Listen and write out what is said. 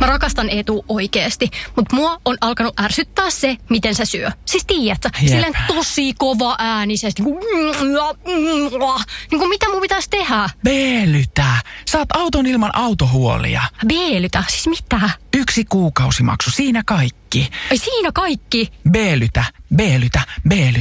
Mä rakastan Eetu oikeesti, mutta mua on alkanut ärsyttää se, miten se syö. Siis tiedätkö, silleen tosi kova äänisesti. Niin kuin mitä mun pitäisi tehdä? Beelytä. Saat auton ilman autohuolia. Beelytä? Siis mitä? 1 kuukausimaksu, siinä kaikki. Ai siinä kaikki? Beelytä, beelytä, beelytä.